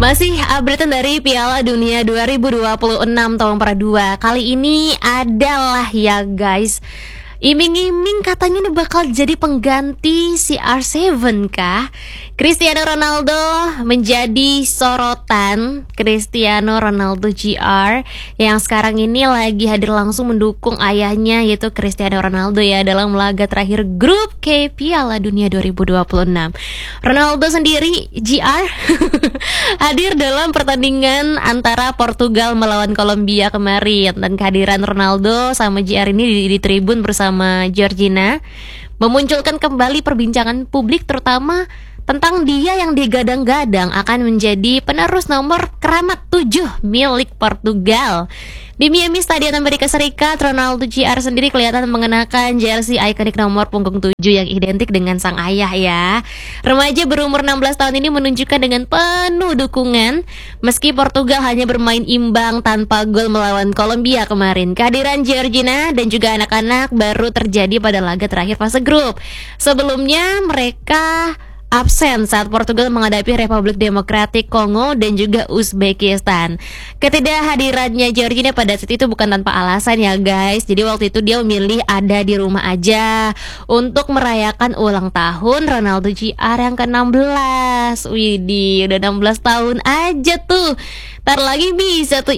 Masih update dari Piala Dunia 2026 tahun para-2. Kali ini adalah ya guys, iming-iming katanya nih bakal jadi pengganti CR7 kah? Cristiano Ronaldo menjadi sorotan. Cristiano Ronaldo JR yang sekarang ini lagi hadir langsung mendukung ayahnya, yaitu Cristiano Ronaldo ya, dalam laga terakhir grup K Piala Dunia 2026. Ronaldo sendiri JR hadir dalam pertandingan antara Portugal melawan Kolombia kemarin, dan kehadiran Ronaldo sama JR ini di tribun bersama Georgina memunculkan kembali perbincangan publik, terutama tentang dia yang digadang-gadang akan menjadi penerus nomor keramat 7 milik Portugal. Di Miami Stadion Amerika Serikat, Ronaldo JR sendiri kelihatan mengenakan jersey ikonik nomor punggung 7 yang identik dengan sang ayah ya. Remaja berumur 16 tahun ini menunjukkan dengan penuh dukungan meski Portugal hanya bermain imbang tanpa gol melawan Kolombia kemarin. Kehadiran Georgina dan juga anak-anak baru terjadi pada laga terakhir fase grup. Sebelumnya mereka absen saat Portugal menghadapi Republik Demokratik Kongo dan juga Uzbekistan. Ketidakhadirannya Georgina pada saat itu bukan tanpa alasan ya guys. Jadi waktu itu dia memilih ada di rumah aja untuk merayakan ulang tahun Ronaldo JR yang ke-16. Widih, udah 16 tahun aja tuh. Ntar lagi bisa tuh